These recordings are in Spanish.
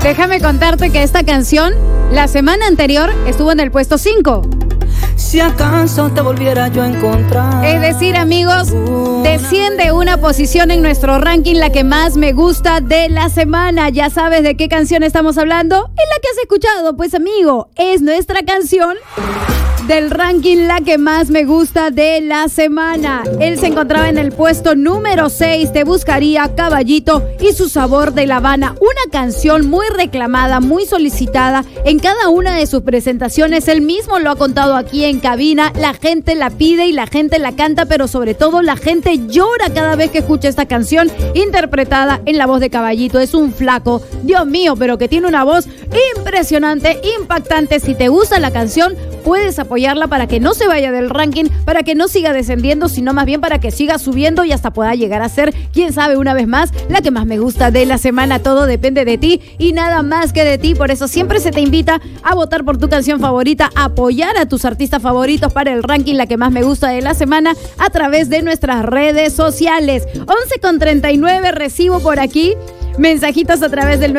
Déjame contarte que esta canción, la semana anterior, estuvo en el puesto 5. Si acaso te volviera yo a encontrar. Es decir, amigos, desciende una posición en nuestro ranking, la que más me gusta de la semana. Ya sabes de qué canción estamos hablando. Es la que has escuchado, pues, amigo. Es nuestra canción del ranking, la que más me gusta de la semana. Él se encontraba en el puesto número 6, Te Buscaría, Caballito y Su Sabor de La Habana. Una canción muy reclamada, muy solicitada en cada una de sus presentaciones. Él mismo lo ha contado aquí en cabina. La gente la pide y la gente la canta, pero sobre todo la gente llora cada vez que escucha esta canción interpretada en la voz de Caballito. Es un flaco, Dios mío, pero que tiene una voz impresionante, impactante. Si te gusta la canción, puedes apoyarla para que no se vaya del ranking, para que no siga descendiendo, sino más bien para que siga subiendo y hasta pueda llegar a ser, quién sabe, una vez más, la que más me gusta de la semana. Todo depende de ti y nada más que de ti. Por eso siempre se te invita a votar por tu canción favorita, a apoyar a tus artistas favoritos para el ranking, la que más me gusta de la semana, a través de nuestras redes sociales. 11:39 recibo por aquí mensajitos a través del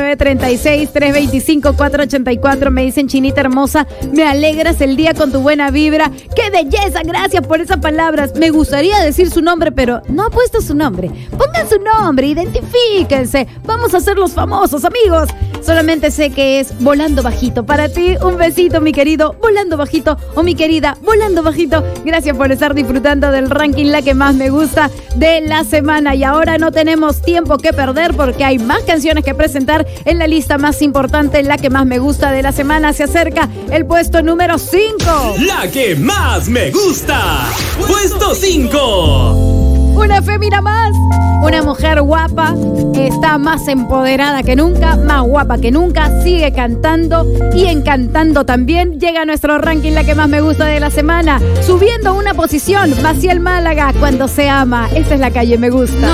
936-325-484. Me dicen: Chinita hermosa, me alegras el día con tu buena vibra. ¡Qué belleza! Gracias por esas palabras. Me gustaría decir su nombre, pero no ha puesto su nombre. Pongan su nombre, identifíquense. Vamos a ser los famosos, amigos. Solamente sé que es Volando Bajito. Para ti, un besito, mi querido Volando Bajito, o mi querida Volando Bajito. Gracias por estar disfrutando del ranking, la que más me gusta de la semana. Y ahora no tenemos tiempo que perder porque hay más canciones que presentar en la lista más importante, la que más me gusta de la semana. Se acerca el puesto número 5. La que más me gusta. Puesto 5. Una fémina más, una mujer guapa, está más empoderada que nunca, más guapa que nunca, sigue cantando y encantando también. Llega a nuestro ranking, la que más me gusta de la semana, subiendo una posición, Maciel Málaga, Cuando se ama. Esta es la calle me gusta.